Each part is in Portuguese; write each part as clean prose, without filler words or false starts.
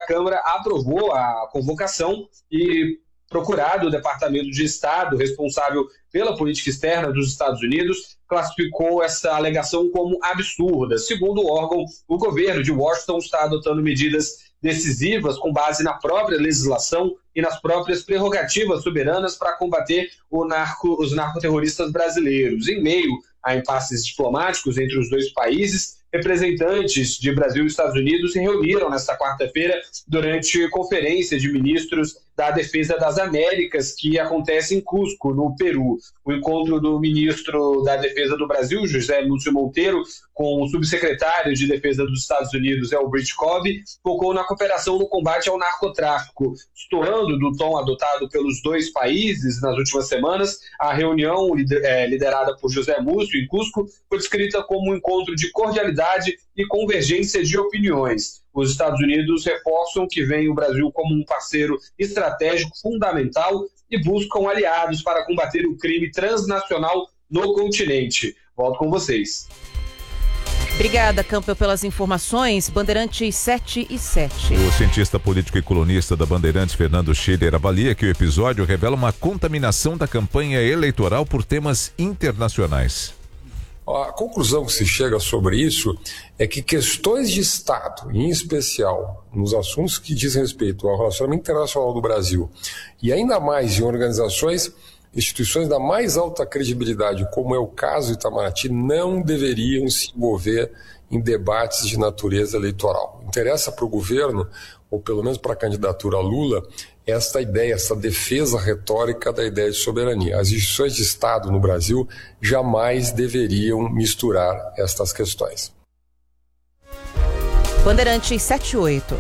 Câmara aprovou a convocação e procurado o Departamento de Estado, responsável pela política externa dos Estados Unidos, classificou essa alegação como absurda. Segundo o órgão, o governo de Washington está adotando medidas decisivas com base na própria legislação e nas próprias prerrogativas soberanas para combater os narcoterroristas brasileiros. Em meio a impasses diplomáticos entre os dois países, representantes de Brasil e Estados Unidos se reuniram nesta quarta-feira durante conferência de ministros da Defesa das Américas, que acontece em Cusco, no Peru. O encontro do ministro da Defesa do Brasil, José Múcio Monteiro, com o subsecretário de Defesa dos Estados Unidos, Elbert Cobb, focou na cooperação no combate ao narcotráfico. Estourando do tom adotado pelos dois países nas últimas semanas, a reunião liderada por José Múcio em Cusco foi descrita como um encontro de cordialidade e convergência de opiniões. Os Estados Unidos reforçam que veem o Brasil como um parceiro estratégico fundamental e buscam aliados para combater o crime transnacional no continente. Volto com vocês. Obrigada, Campbell, pelas informações. Bandeirantes 7 e 7. O cientista político e colunista da Bandeirantes, Fernando Schiller, avalia que o episódio revela uma contaminação da campanha eleitoral por temas internacionais. A conclusão que se chega sobre isso é que questões de Estado, em especial nos assuntos que dizem respeito ao relacionamento internacional do Brasil, e ainda mais em instituições da mais alta credibilidade, como é o caso do Itamaraty, não deveriam se envolver em debates de natureza eleitoral. Interessa para o governo, ou pelo menos para a candidatura Lula, esta ideia, essa defesa retórica da ideia de soberania. As instituições de Estado no Brasil jamais deveriam misturar estas questões. Bandeirantes 7 e 8.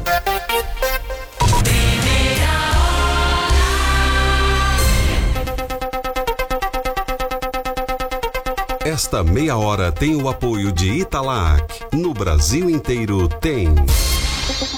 Esta meia hora tem o apoio de Italac. No Brasil inteiro tem.